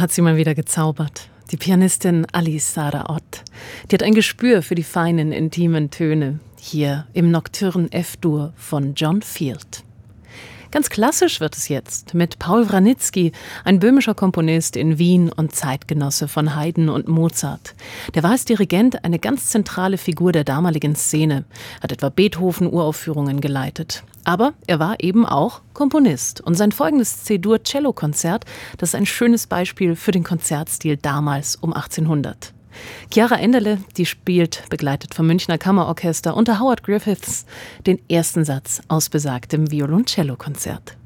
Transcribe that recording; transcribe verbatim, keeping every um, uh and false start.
hat sie mal wieder gezaubert. Die Pianistin Alice Sara Ott. Die hat ein Gespür für die feinen, intimen Töne. Hier im Nocturne F-Dur von John Field. Ganz klassisch wird es jetzt mit Paul Wranitzky, ein böhmischer Komponist in Wien und Zeitgenosse von Haydn und Mozart. Der war als Dirigent eine ganz zentrale Figur der damaligen Szene, hat etwa Beethoven-Uraufführungen geleitet. Aber er war eben auch Komponist und sein folgendes C-Dur-Cello-Konzert, das ist ein schönes Beispiel für den Konzertstil damals um achtzehnhundert. Chiara Enderle, die spielt, begleitet vom Münchner Kammerorchester unter Howard Griffiths, den ersten Satz aus besagtem Violoncello-Konzert.